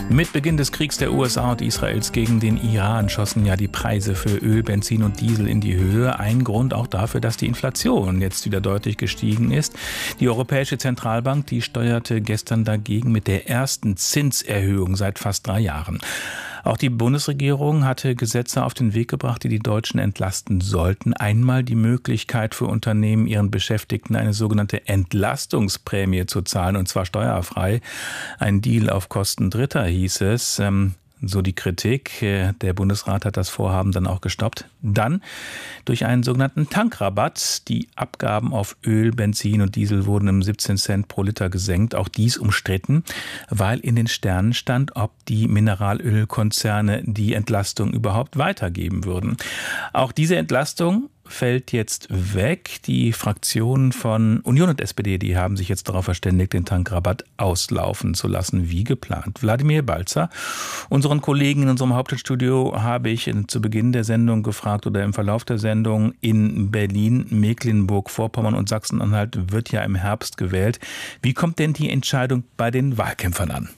Mit Beginn des Kriegs der USA und Israels gegen den Iran schossen ja die Preise für Öl, Benzin und Diesel in die Höhe. Ein Grund auch dafür, dass die Inflation jetzt wieder deutlich gestiegen ist. Die Europäische Zentralbank, die steuerte gestern dagegen mit der ersten Zinserhöhung seit fast 3 Jahren. Auch die Bundesregierung hatte Gesetze auf den Weg gebracht, die die Deutschen entlasten sollten. Einmal die Möglichkeit für Unternehmen, ihren Beschäftigten eine sogenannte Entlastungsprämie zu zahlen, und zwar steuerfrei. Ein Deal auf Kosten Dritter, hieß es. So die Kritik. Der Bundesrat hat das Vorhaben dann auch gestoppt. Dann durch einen sogenannten Tankrabatt. Die Abgaben auf Öl, Benzin und Diesel wurden um 17 Cent pro Liter gesenkt. Auch dies umstritten, weil in den Sternen stand, ob die Mineralölkonzerne die Entlastung überhaupt weitergeben würden. Auch diese Entlastung fällt jetzt weg. Die Fraktionen von Union und SPD, die haben sich jetzt darauf verständigt, den Tankrabatt auslaufen zu lassen, wie geplant. Wladimir Balzer, unseren Kollegen in unserem Hauptstadtstudio, habe ich zu Beginn der Sendung gefragt oder im Verlauf der Sendung: in Berlin, Mecklenburg-Vorpommern und Sachsen-Anhalt wird ja im Herbst gewählt. Wie kommt denn die Entscheidung bei den Wahlkämpfern an?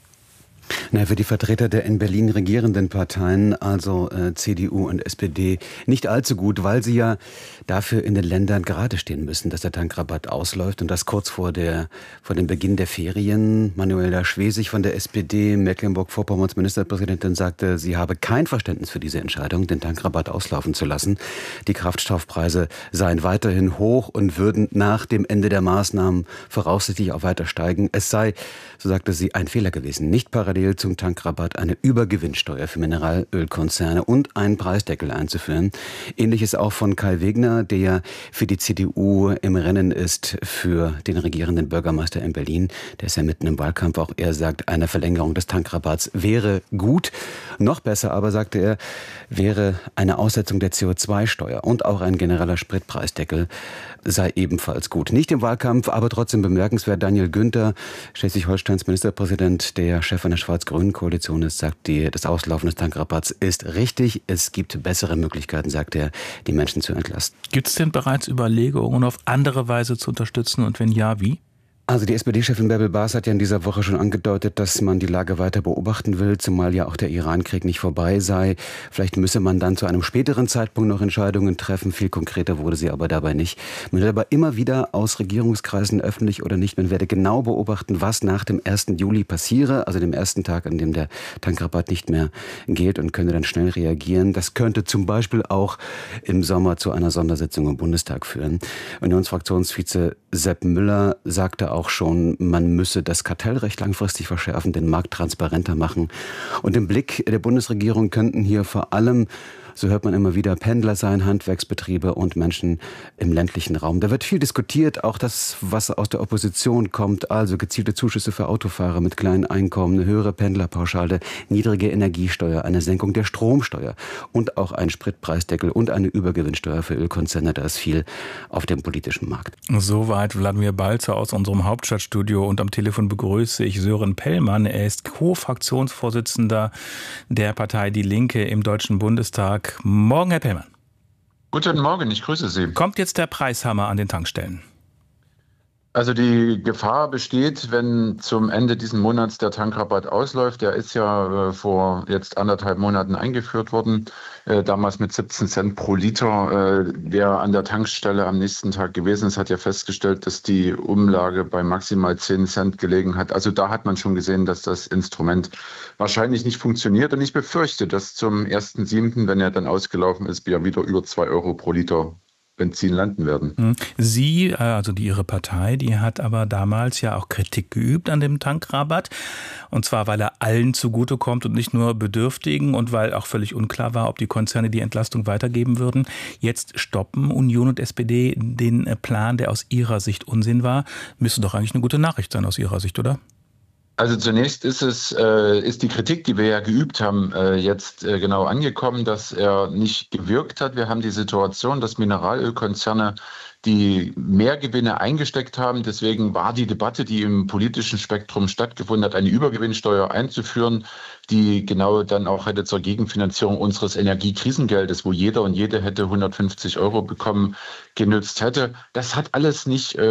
Für die Vertreter der in Berlin regierenden Parteien, also CDU und SPD, nicht allzu gut, weil sie ja dafür in den Ländern gerade stehen müssen, dass der Tankrabatt ausläuft, und das kurz vor dem Beginn der Ferien. Manuela Schwesig von der SPD, Mecklenburg-Vorpommerns Ministerpräsidentin, sagte, sie habe kein Verständnis für diese Entscheidung, den Tankrabatt auslaufen zu lassen. Die Kraftstoffpreise seien weiterhin hoch und würden nach dem Ende der Maßnahmen voraussichtlich auch weiter steigen. Es sei, so sagte sie, ein Fehler gewesen, nicht parallel zum Tankrabatt eine Übergewinnsteuer für Mineralölkonzerne und einen Preisdeckel einzuführen. Ähnliches auch von Kai Wegner, der ja für die CDU im Rennen ist für den regierenden Bürgermeister in Berlin. Der ist ja mitten im Wahlkampf. Auch er sagt, eine Verlängerung des Tankrabatts wäre gut. Noch besser aber, sagte er, wäre eine Aussetzung der CO2-Steuer und auch ein genereller Spritpreisdeckel sei ebenfalls gut. Nicht im Wahlkampf, aber trotzdem bemerkenswert. Daniel Günther, Schleswig-Holsteins Ministerpräsident, der Chef einer schwarz-grünen Koalition ist, sagt, das Auslaufen des Tankrabatts ist richtig. Es gibt bessere Möglichkeiten, sagt er, die Menschen zu entlasten. Gibt es denn bereits Überlegungen, auf andere Weise zu unterstützen, und wenn ja, wie? Also die SPD-Chefin Bärbel Baas hat ja in dieser Woche schon angedeutet, dass man die Lage weiter beobachten will, zumal ja auch der Iran-Krieg nicht vorbei sei. Vielleicht müsse man dann zu einem späteren Zeitpunkt noch Entscheidungen treffen. Viel konkreter wurde sie aber dabei nicht. Man hört aber immer wieder aus Regierungskreisen, öffentlich oder nicht, man werde genau beobachten, was nach dem 1. Juli passiere, also dem ersten Tag, an dem der Tankrabatt nicht mehr gilt, und könne dann schnell reagieren. Das könnte zum Beispiel auch im Sommer zu einer Sondersitzung im Bundestag führen. Unionsfraktionsvize Sepp Müller sagte auch schon, man müsse das Kartellrecht langfristig verschärfen, den Markt transparenter machen. Und im Blick der Bundesregierung könnten hier vor allem, so hört man immer wieder, Pendler sein, Handwerksbetriebe und Menschen im ländlichen Raum. Da wird viel diskutiert, auch das, was aus der Opposition kommt, also gezielte Zuschüsse für Autofahrer mit kleinen Einkommen, eine höhere Pendlerpauschale, niedrige Energiesteuer, eine Senkung der Stromsteuer und auch ein Spritpreisdeckel und eine Übergewinnsteuer für Ölkonzerne. Da ist viel auf dem politischen Markt. Soweit Wladimir Balzer aus unserem Hauptstadtstudio, und am Telefon begrüße ich Sören Pellmann. Er ist Co-Fraktionsvorsitzender der Partei Die Linke im Deutschen Bundestag. Morgen, Herr Pellmann. Guten Morgen, ich grüße Sie. Kommt jetzt der Preishammer an den Tankstellen? Also die Gefahr besteht, wenn zum Ende diesen Monats der Tankrabatt ausläuft. Der ist ja vor jetzt 1,5 Monaten eingeführt worden, damals mit 17 Cent pro Liter. Wer an der Tankstelle am nächsten Tag gewesen ist, hat ja festgestellt, dass die Umlage bei maximal 10 Cent gelegen hat. Also da hat man schon gesehen, dass das Instrument wahrscheinlich nicht funktioniert. Und ich befürchte, dass zum 1.7., wenn er dann ausgelaufen ist, wir wieder über 2 Euro pro Liter Benzin landen werden. Sie, also Ihre Partei, die hat aber damals ja auch Kritik geübt an dem Tankrabatt. Und zwar, weil er allen zugutekommt und nicht nur Bedürftigen, und weil auch völlig unklar war, ob die Konzerne die Entlastung weitergeben würden. Jetzt stoppen Union und SPD den Plan, der aus ihrer Sicht Unsinn war. Müsste doch eigentlich eine gute Nachricht sein aus Ihrer Sicht, oder? Also zunächst ist die Kritik, die wir ja geübt haben, jetzt genau angekommen, dass er nicht gewirkt hat. Wir haben die Situation, dass Mineralölkonzerne die Mehrgewinne eingesteckt haben. Deswegen war die Debatte, die im politischen Spektrum stattgefunden hat, eine Übergewinnsteuer einzuführen, die genau dann auch hätte zur Gegenfinanzierung unseres Energiekrisengeldes, wo jeder und jede hätte 150 € bekommen, genützt hätte. Das hat alles nicht